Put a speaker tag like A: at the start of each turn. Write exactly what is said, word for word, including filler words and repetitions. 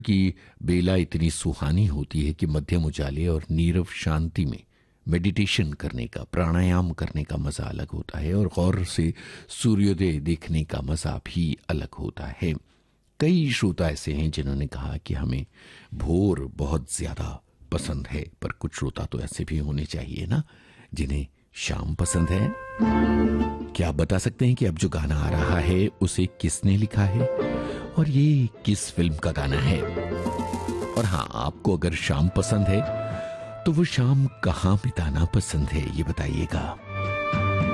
A: कि बेला इतनी सुहानी होती है कि मध्यम उजाले और नीरव शांति में मेडिटेशन करने का, प्राणायाम करने का मजा अलग होता है और गौर से सूर्योदय देखने का मजा भी अलग होता है। कई श्रोता ऐसे हैं जिन्होंने कहा कि हमें भोर बहुत ज्यादा पसंद है, पर कुछ श्रोता तो ऐसे भी होने चाहिए ना जिन्हें शाम पसंद है। क्या आप बता सकते हैं कि अब जो गाना आ रहा है उसे किसने लिखा है और ये किस फिल्म का गाना है? और हाँ, आपको अगर शाम पसंद है तो वो शाम कहां बिताना पसंद है, ये बताइएगा।